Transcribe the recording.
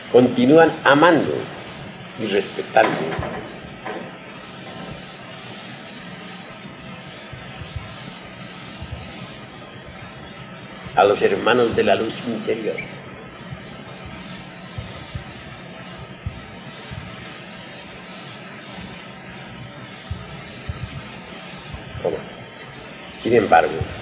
continúan amando y respetando a los hermanos de la luz interior. Sin embargo,